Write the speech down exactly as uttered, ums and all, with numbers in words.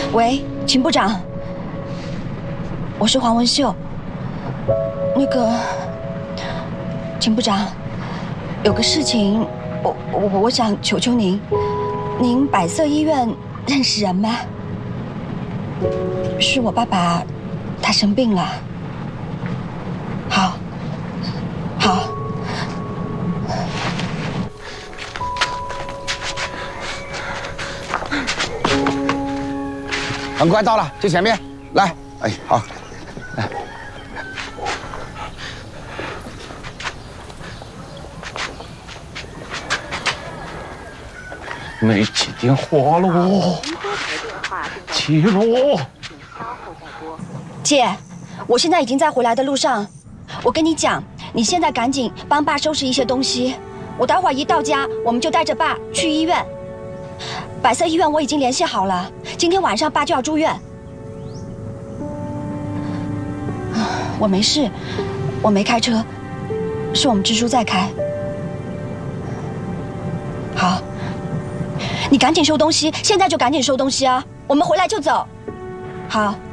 喂，秦部长，我是黄文秀。那个，秦部长，有个事情，我我我想求求您，您百色医院认识人吗？是我爸爸，他生病了。好，好。 很快到了，就前面来。哎，好，来。 没接电话喽，接喽。 姐，我现在已经在回来的路上。我跟你讲，你现在赶紧帮爸收拾一些东西。我待会儿一到家，我们就带着爸去医院。 百色医院我已经联系好了，今天晚上爸就要住院。我没事，我没开车，是我们支书在开。好，你赶紧收东西，现在就赶紧收东西啊！我们回来就走。好。